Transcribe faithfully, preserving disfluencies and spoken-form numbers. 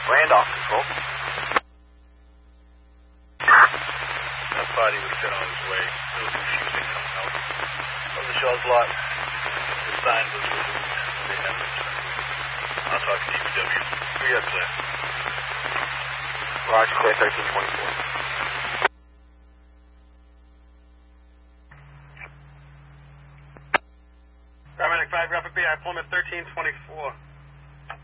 Randolph Control. That body was sent on his way. There was confusing coming out. From the Shaw's lot, the sign was removed. They have returned. I'll talk to D P W. We got clear. Roger, clear thirteen twenty-four. Paramedic five, Rapid B I, Plymouth thirteen twenty-four.